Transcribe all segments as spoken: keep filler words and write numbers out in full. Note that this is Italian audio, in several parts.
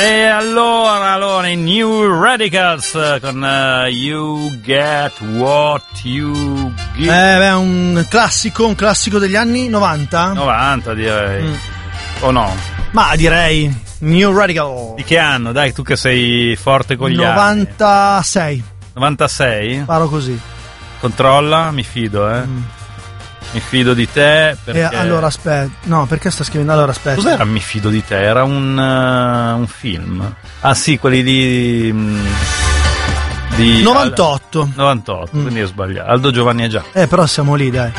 E allora, allora, i New Radicals con uh, You Get What You Give. Eh, beh, un classico, un classico degli anni novanta? novanta direi. Mm. O no? Ma direi New Radical. Di che anno? Dai, tu che sei forte con gli novantasei. anni. novantasei? Paro così. Controlla, mi fido, eh. Mm. Mi fido di te perché... Eh, allora aspetta, no, perché sta scrivendo? Allora aspetta. Cos'era Mi fido di te? Era un, uh, un film. Ah sì, quelli di... di novantotto. Al... novantotto, mm. quindi ho sbagliato. Aldo Giovanni è già. Eh, però siamo lì, dai.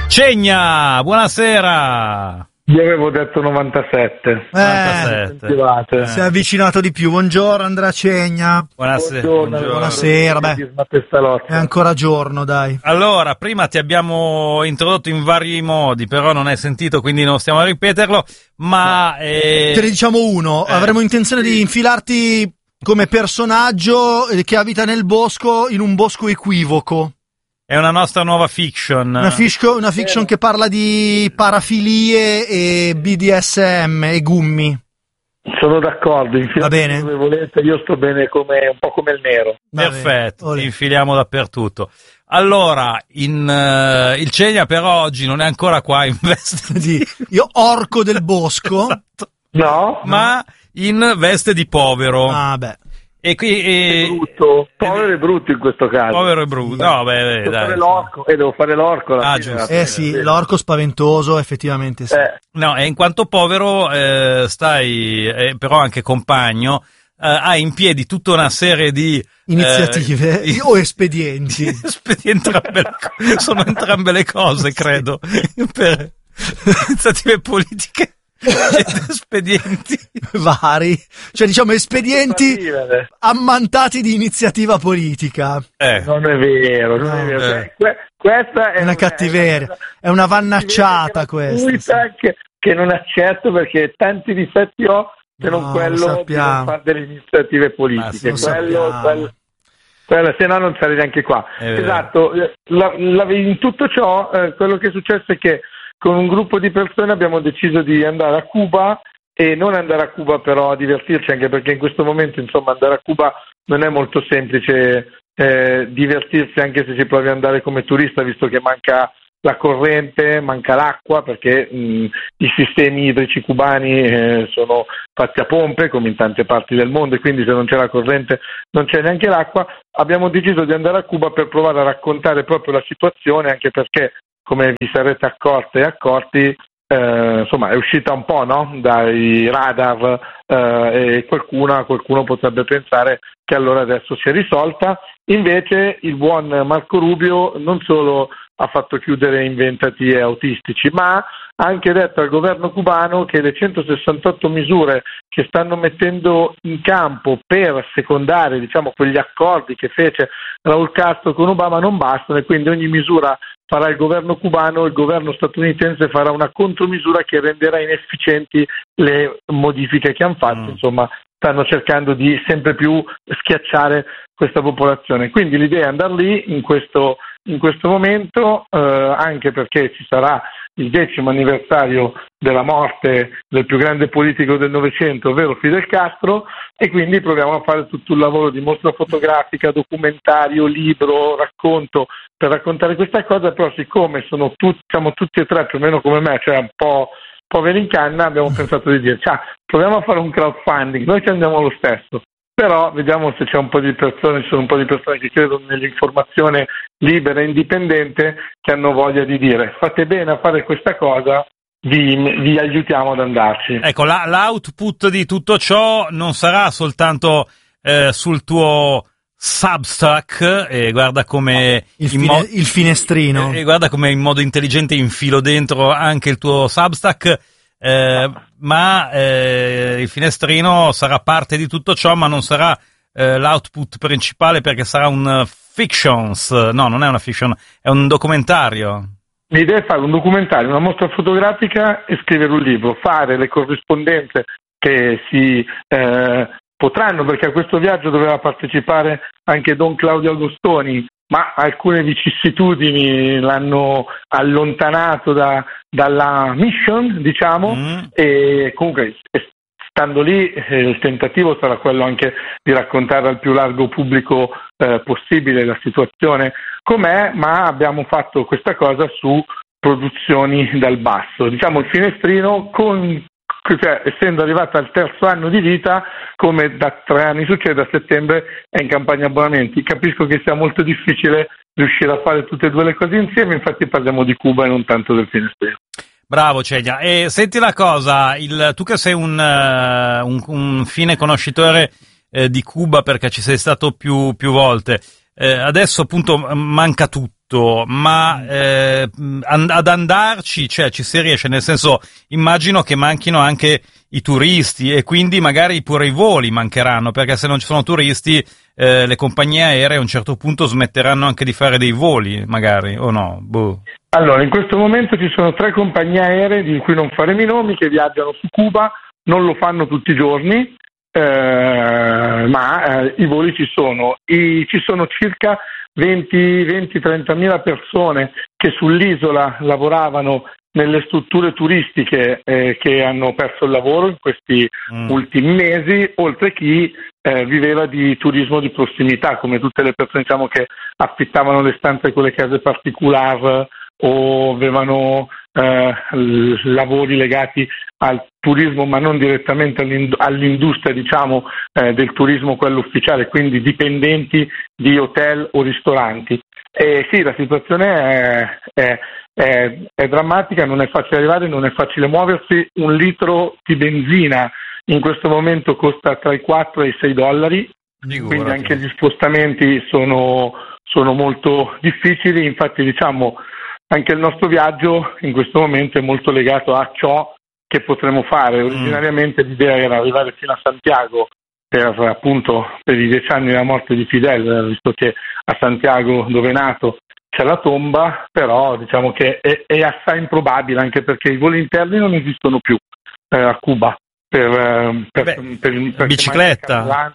Cegna, buonasera. Io avevo detto novantasette. Eh, novantasette. Si è avvicinato di più. Buongiorno Andrea Cegna. Buonasera. Buongiorno, buongiorno. Buonasera, beh. È ancora giorno, dai. Allora, prima ti abbiamo introdotto in vari modi, però non hai sentito, quindi non stiamo a ripeterlo, ma... Eh... Te ne diciamo uno. Eh. Avremo intenzione di infilarti come personaggio che abita nel bosco, in un bosco equivoco. È una nostra nuova fiction. Una, fisco, una fiction eh. che parla di parafilie e B D S M e gummi. Sono d'accordo, va bene. Dove volete, io sto bene come un po' come il nero. Va Perfetto, ti infiliamo dappertutto. Allora, in, uh, il Cegna però oggi non è ancora qua in veste di... Io orco del bosco. Esatto. No. Ma in veste di povero. Ah, beh. E qui e... è brutto, povero e brutto in questo caso. Povero e brutto. No, beh, beh, devo dai. fare l'orco e eh, devo fare l'orco. Ah, fine, giusto. Eh sì, sì, l'orco spaventoso, effettivamente sì. Eh. No, e in quanto povero eh, stai, eh, però anche compagno, eh, hai in piedi tutta una serie di iniziative eh, o espedienti. espedienti entrambe le, sono entrambe le cose, credo, per iniziative politiche. Espedienti vari, cioè diciamo espedienti ammantati di iniziativa politica. Eh. Non è vero, non no. è vero. Eh. Que- questa è, è una cattiveria, è una, è una vannacciata questa. Sì. Che, che non accetto perché tanti difetti ho, se no, non quello di non fare delle iniziative politiche. Ah, quello, quello, quello, se no non sarei neanche qua. Eh, esatto, la, la, in tutto ciò eh, quello che è successo è che con un gruppo di persone abbiamo deciso di andare a Cuba e non andare a Cuba però a divertirci, anche perché in questo momento insomma andare a Cuba non è molto semplice eh, divertirsi, anche se si provi ad andare come turista, visto che manca la corrente, manca l'acqua, perché mh, i sistemi idrici cubani eh, sono fatti a pompe come in tante parti del mondo, e quindi se non c'è la corrente non c'è neanche l'acqua. Abbiamo deciso di andare a Cuba per provare a raccontare proprio la situazione, anche perché come vi sarete accorte e accorti, eh, insomma è uscita un po', no? Dai radar eh, e qualcuno, qualcuno potrebbe pensare che allora adesso si è risolta. Invece il buon Marco Rubio non solo ha fatto chiudere inventati e autistici, ma ha anche detto al governo cubano che le centosessantotto misure che stanno mettendo in campo per secondare, diciamo, quegli accordi che fece Raul Castro con Obama non bastano, e quindi ogni misura farà il governo cubano, il governo statunitense farà una contromisura che renderà inefficienti le modifiche che hanno fatto. Mm. Insomma, stanno cercando di sempre più schiacciare questa popolazione. Quindi l'idea è andare lì in questo, in questo momento, eh, anche perché ci sarà il decimo anniversario della morte del più grande politico del Novecento, ovvero Fidel Castro, e quindi proviamo a fare tutto un lavoro di mostra fotografica, documentario, libro, racconto, per raccontare questa cosa. Però siccome sono tutti, siamo tutti e tre più o meno come me, cioè un po' poveri in canna, abbiamo pensato di dire, cioè, proviamo a fare un crowdfunding, noi ci andiamo lo stesso, però vediamo se c'è un po' di persone, ci sono un po' di persone che credono nell'informazione libera e indipendente, che hanno voglia di dire fate bene a fare questa cosa, vi, vi aiutiamo ad andarci. Ecco, la, l'output di tutto ciò non sarà soltanto eh, sul tuo Substack, e guarda come il, fine, mo- il finestrino e guarda come in modo intelligente infilo dentro anche il tuo Substack, eh, ma eh, il finestrino sarà parte di tutto ciò, ma non sarà eh, l'output principale, perché sarà un fictions, no, non è una fiction, è un documentario. L'idea è fare un documentario, una mostra fotografica e scrivere un libro, fare le corrispondenze che si eh, potranno, perché a questo viaggio doveva partecipare anche Don Claudio Agostoni, ma alcune vicissitudini l'hanno allontanato da, dalla mission, diciamo, mm. e comunque stando lì eh, il tentativo sarà quello anche di raccontare al più largo pubblico eh, possibile la situazione com'è, ma abbiamo fatto questa cosa su produzioni dal basso. Diciamo il finestrino, con, cioè, essendo arrivata al terzo anno di vita, come da tre anni succede, a settembre è in campagna abbonamenti. Capisco che sia molto difficile riuscire a fare tutte e due le cose insieme, infatti parliamo di Cuba e non tanto del finestrino. Bravo Cegna. E senti la cosa, il, tu che sei un, uh, un, un fine conoscitore eh, di Cuba perché ci sei stato più, più volte, eh, adesso appunto manca tutto, ma eh, ad andarci, cioè ci si riesce, nel senso immagino che manchino anche i turisti e quindi magari pure i voli mancheranno, perché se non ci sono turisti eh, le compagnie aeree a un certo punto smetteranno anche di fare dei voli, magari, o no? Boh. Allora, in questo momento ci sono tre compagnie aeree, di cui non faremo i nomi, che viaggiano su Cuba, non lo fanno tutti i giorni, eh, ma eh, i voli ci sono. I, ci sono circa venti trentamila persone che sull'isola lavoravano nelle strutture turistiche eh, che hanno perso il lavoro in questi mm. ultimi mesi, oltre chi eh, viveva di turismo di prossimità, come tutte le persone, diciamo, che affittavano le stanze con le case particolari o avevano eh, lavori legati al turismo, ma non direttamente all'industria, diciamo, eh, del turismo, quello ufficiale, quindi dipendenti di hotel o ristoranti. E sì, la situazione è, è, è, è drammatica, non è facile arrivare, non è facile muoversi. Un litro di benzina in questo momento costa tra i quattro e i sei dollari, Dico, quindi anche gli spostamenti sono, sono molto difficili. Infatti, diciamo, anche il nostro viaggio in questo momento è molto legato a ciò che potremo fare. Originariamente l'idea era arrivare fino a Santiago per appunto per i dieci anni della morte di Fidel, visto che a Santiago, dove è nato, c'è la tomba, però diciamo che è, è assai improbabile, anche perché i voli interni non esistono più eh, a Cuba per, per, Beh, per, per bicicletta.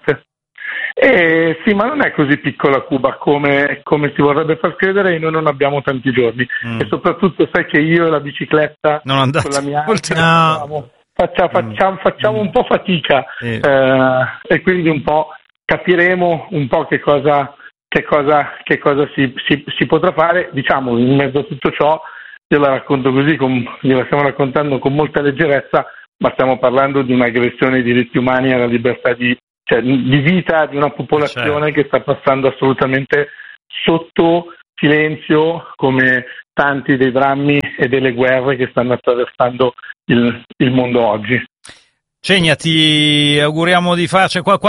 Eh, sì, ma non è così piccola Cuba come, come si vorrebbe far credere, e noi non abbiamo tanti giorni. Mm. E soprattutto sai che io e la bicicletta non andate, con la mia oltre... no. facciamo, facciamo, facciamo un po' fatica eh. Eh, e quindi un po' capiremo un po' che cosa, che cosa, che cosa si, si, si potrà fare. Diciamo, in mezzo a tutto ciò, io la racconto così, con, gliela stiamo raccontando con molta leggerezza, ma stiamo parlando di un'aggressione ai diritti umani e alla libertà di Cioè, di vita di una popolazione, certo, che sta passando assolutamente sotto silenzio, come tanti dei drammi e delle guerre che stanno attraversando il, il mondo oggi. Cegna, ti auguriamo di farci. Qu-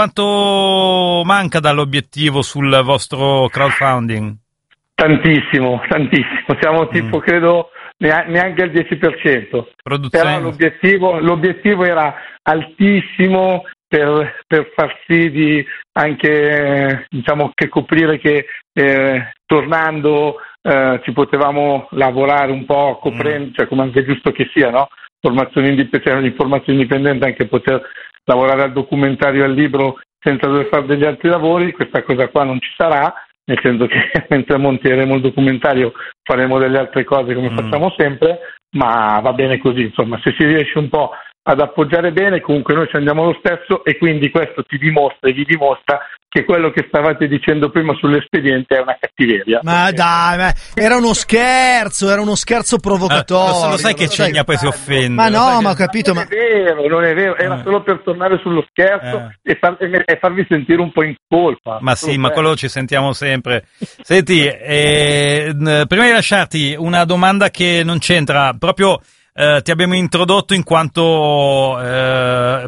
quanto manca dall'obiettivo sul vostro crowdfunding? Tantissimo, tantissimo. Siamo tipo, mm. credo, neanche al dieci per cento. Però l'obiettivo, l'obiettivo era altissimo, Per, per far sì di anche, diciamo, che coprire che eh, tornando eh, ci potevamo lavorare un po' coprendo, mm. cioè come anche giusto che sia, no? Formazione indipendente, informazione indipendente, anche poter lavorare al documentario e al libro senza dover fare degli altri lavori. Questa cosa qua non ci sarà, nel senso che mentre monteremo il documentario faremo delle altre cose come mm. facciamo sempre, ma va bene così, insomma, se si riesce un po' ad appoggiare bene, comunque noi ci andiamo lo stesso, e quindi questo ti dimostra e vi dimostra che quello che stavate dicendo prima sull'espediente è una cattiveria. Ma perché... dai, ma era uno scherzo, era uno scherzo provocatorio. Ah, lo sai che Cegna poi si offende. Ma no, che... ma ho capito, non ma... è vero, non è vero, era eh. solo per tornare sullo scherzo eh. e, far, e farvi sentire un po' in colpa. Ma sì, ma quello ci sentiamo sempre. Senti, eh, prima di lasciarti una domanda che non c'entra, proprio... Eh, ti abbiamo introdotto in quanto eh,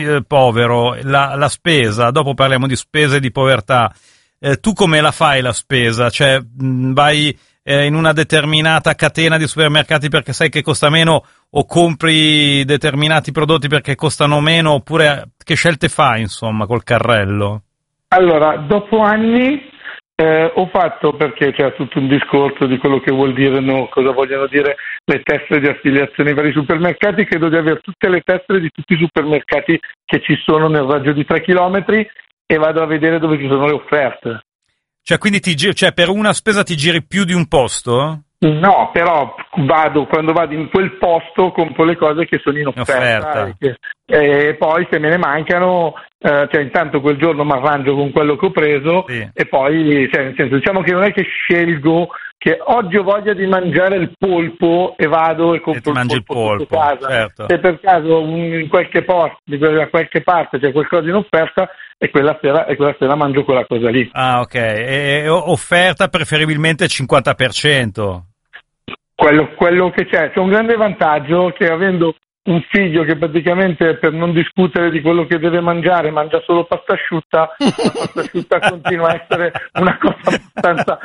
povero, la, la spesa, dopo parliamo di spesa e di povertà. Eh, tu come la fai la spesa? Cioè mh, vai eh, in una determinata catena di supermercati perché sai che costa meno, o compri determinati prodotti perché costano meno, oppure che scelte fai, insomma, col carrello? Allora, dopo anni Eh, ho fatto, perché c'è tutto un discorso di quello che vuol dire, no, cosa vogliono dire le tessere di affiliazione ai vari supermercati. Credo di avere tutte le tessere di tutti i supermercati che ci sono nel raggio di tre chilometri e vado a vedere dove ci sono le offerte. Cioè, quindi ti giri, cioè per una spesa ti giri più di un posto? No, però vado, quando vado in quel posto compro le cose che sono in offerta, offerta. E, che, e poi se me ne mancano, eh, cioè intanto quel giorno mi arrangio con quello che ho preso, sì. E poi, cioè, nel senso, diciamo che non è che scelgo che oggi ho voglia di mangiare il polpo e vado e compro e il polpo, il polpo, sotto casa. certo. Se per caso in qualche posto, da qualche parte c'è qualcosa in offerta, e quella sera, e quella sera mangio quella cosa lì. Ah, ok. E offerta preferibilmente cinquanta per cento. Quello, quello che c'è, c'è un grande vantaggio che avendo un figlio che praticamente per non discutere di quello che deve mangiare mangia solo pasta asciutta, la pasta asciutta continua a essere una cosa abbastanza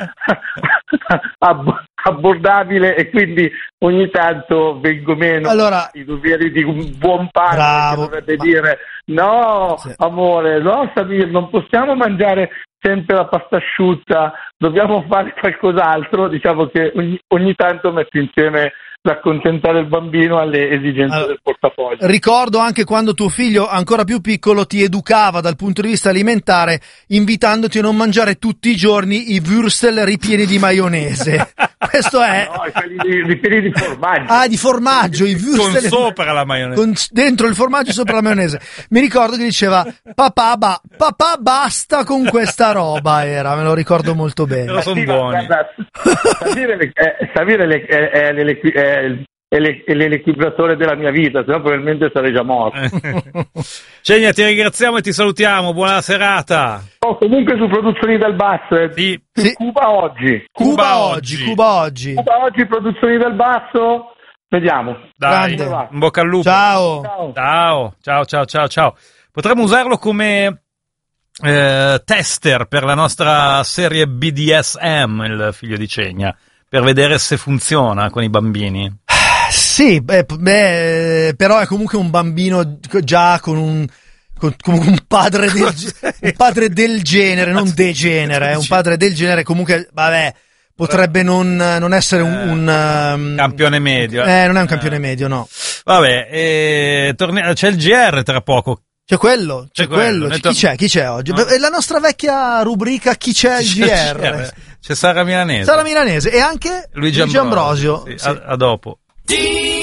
ab- abbordabile e quindi ogni tanto vengo meno allora, i doveri di un buon padre bravo, che dovrebbe ma... dire no sì. amore, no Samir, non possiamo mangiare sempre la pasta asciutta, dobbiamo fare qualcos'altro. Diciamo che ogni, ogni tanto metto insieme l'accontentare il bambino alle esigenze allora, del portafoglio. Ricordo anche quando tuo figlio, ancora più piccolo, ti educava dal punto di vista alimentare invitandoti a non mangiare tutti i giorni i würstel ripieni di maionese. Questo è... No, quelli ripieni di formaggio. Ah, di formaggio, i würstel... Con sopra la maionese. Con dentro il formaggio sopra la maionese. Mi ricordo che diceva papà, ba, papà basta con questa roba, era, me lo ricordo molto bene. Però sono sì, buoni. Samir è l'equilibratore della mia vita, se no probabilmente sarei già morto. Cegna, ti ringraziamo e ti salutiamo, buona serata. Oh, comunque su Produzioni dal Basso, eh. Sì. Sì. Cuba oggi. Cuba, Cuba oggi, oggi. Cuba oggi. Cuba oggi, Produzioni dal Basso. Vediamo. Dai, Grande. in bocca al lupo. Ciao. Ciao. Ciao, ciao, ciao, ciao, ciao. Potremmo usarlo come eh, tester per la nostra serie B D S M, il figlio di Cegna, per vedere se funziona con i bambini. Sì, beh, beh, però è comunque un bambino già con un con, con un padre del un padre del genere, non degenere, è un padre del genere, comunque vabbè, potrebbe non, non essere un, un um, campione medio. Eh, non è un campione eh. medio, no. Vabbè, eh, torni- c'è il G R tra poco. C'è quello, c'è, c'è quello. quello. Chi c'è? Chi c'è oggi? No. È la nostra vecchia rubrica Chi c'è il G R. C'è Sara Milanese. Sara Milanese e anche Luigi, Luigi Ambrosio. Ambrosio. Sì, sì. A, a dopo.